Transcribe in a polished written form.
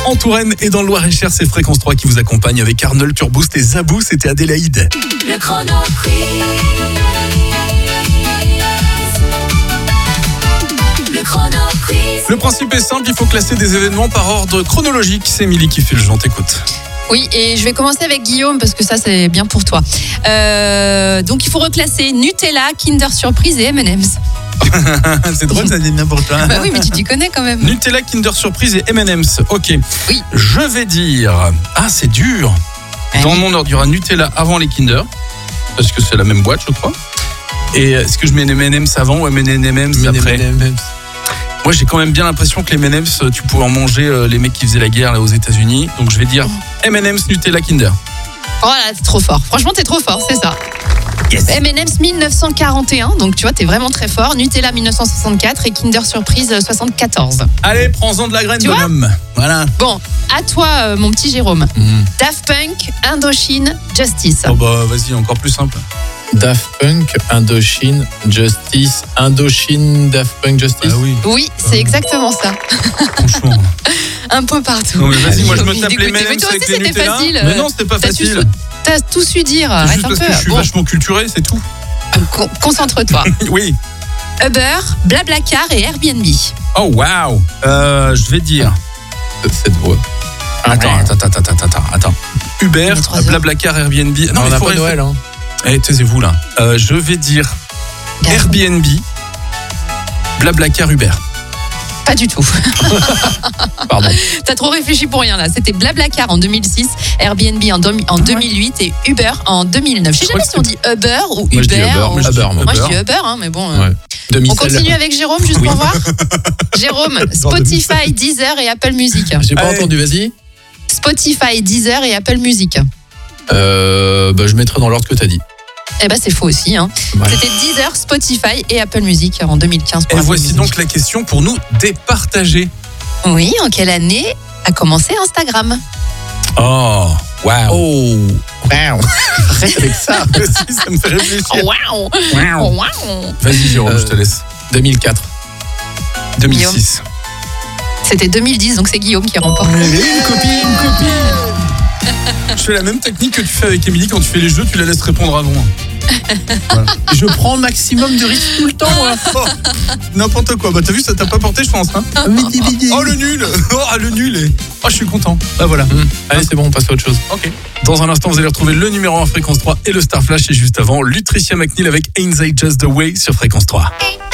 en Touraine et dans le Loir-et-Cher. C'est Fréquence 3 qui vous accompagne avec Arnold, Turboost et Zabou. C'était Adélaïde. Le chrono quiz. Le chrono quiz. Le principe est simple, il faut classer des événements par ordre chronologique. C'est Émilie qui fait le jeu, on t'écoute. Oui, et je vais commencer avec Guillaume parce que ça, c'est bien pour toi. Donc, il faut reclasser Nutella, Kinder Surprise et M&M's. C'est drôle, ça dit n'importe quoi. Bah oui, mais tu t'y connais quand même. Nutella, Kinder Surprise et M&M's. Ok. Oui. Je vais dire... Ah, c'est dur. Dans mon ordre, il y aura Nutella avant les Kinder. Parce que c'est la même boîte, je crois. Et est-ce que je mets les M&M's avant ou M&M's après? Moi, j'ai quand même bien l'impression que les M&M's, tu pouvais en manger les mecs qui faisaient la guerre là, aux États-Unis. Donc, je vais dire M&M's, Nutella, Kinder. Oh là, t'es trop fort. Franchement, t'es trop fort, c'est ça. Yes. M&M's 1941, donc tu vois, t'es vraiment très fort. Nutella 1964 et Kinder Surprise 74. Allez, prends-en de la graine, Tu vois bonhomme. Voilà. Bon, à toi, mon petit Jérôme. Daft Punk, Indochine, Justice. Oh bah, vas-y, encore plus simple. Daft Punk, Indochine, Justice. Indochine, Daft Punk, Justice. Ah oui, Oui, c'est exactement ça. franchement. Un point partout. Non, mais vas-y, moi je me J'ai tape les dégoûté. Mais M&M's toi avec aussi, les c'était Nutella. facile. Mais non, c'était pas facile. T'as tout su dire. C'est Arrête juste un parce peu. que je suis Bon, vachement culturé, c'est tout. concentre-toi. Oui. Uber, Blablacar et Airbnb. Oh, waouh. Je vais dire... Cette voix. Attends. Uber, Il est 3 heures. Blablacar, Airbnb. Non, on mais n'a faut pas Noël, hein. Eh, taisez-vous là. Je vais dire Airbnb, Blablacar, Uber. Pas du tout. Pardon. T'as trop réfléchi pour rien là. C'était Blablacar en 2006, Airbnb en 2008 et Uber en 2009. Je sais jamais si on dit Uber ou Moi, je dis Uber. Uber, moi, je dis Moi, je Uber. dis Uber, hein, mais bon. Ouais. On Demi-sel. continue avec Jérôme juste pour voir. Jérôme, Spotify, Deezer et Apple Music. J'ai pas Allez. entendu, vas-y. Spotify, Deezer et Apple Music. Je mettrai dans l'ordre que t'as dit. Eh ben c'est faux aussi. Hein. Ouais. C'était Deezer, Spotify et Apple Music en 2015. Et pour Apple voici Music. donc la question pour nous départager. Oui, en quelle année a commencé Instagram? Oh, waouh. Oh. Wow. Arrête avec ça. Si, ça me fait réfléchir. Waouh! Wow. Waouh! Vas-y, Jérôme, je te laisse. 2004. 2006. C'était 2010, donc c'est Guillaume qui remporte. Une copine. Je fais la même technique que tu fais avec Émilie quand tu fais les jeux, tu la laisses répondre avant. Voilà. Je prends le maximum de risques tout le temps. Oh, n'importe quoi. Bah t'as vu, ça t'a pas porté, je pense. Hein. Oh le nul. Oh le nul. Oh je suis content. Bah voilà. Allez, c'est bon, on passe à autre chose. Ok. Dans un instant, vous allez retrouver le numéro 1 Fréquence 3 et le Star Flash. Et juste avant, Lutricia McNeil avec Ain't They Just the Way sur Fréquence 3.